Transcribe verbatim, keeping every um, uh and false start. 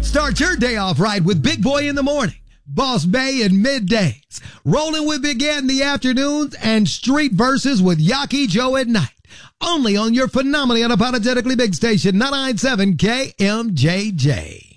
Start your day off right with Big Boy in the morning, Boss Bay in middays, rolling with Big Ed in the afternoons, and Street Verses with Yaki Joe at night. Only on your phenomenally unapologetically big station, ninety-nine point seven K M J J.